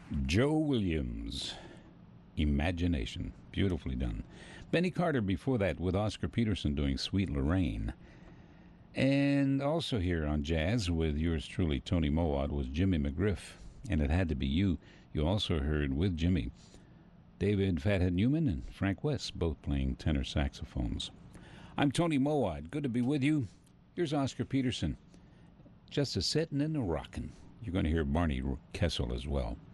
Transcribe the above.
Joe Williams, Imagination. Beautifully done. Benny Carter before that with Oscar Peterson doing Sweet Lorraine. And also here on jazz with yours truly, Tony Mowat, was Jimmy McGriff, and It Had to Be You. You also heard with Jimmy David Fathead Newman and Frank West, both playing tenor saxophones. I'm Tony Mowat. Good to be with you. Here's Oscar Peterson. Just a sitting and a rockin'. You're going to hear Barney Kessel as well.